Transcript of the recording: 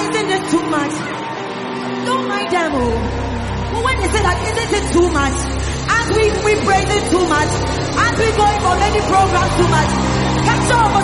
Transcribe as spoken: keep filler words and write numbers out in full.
isn't this too much? Don't mind them, oh. But when they say that, isn't it too much? As we, we praise it too much. As we going for many programs too much. Catch up.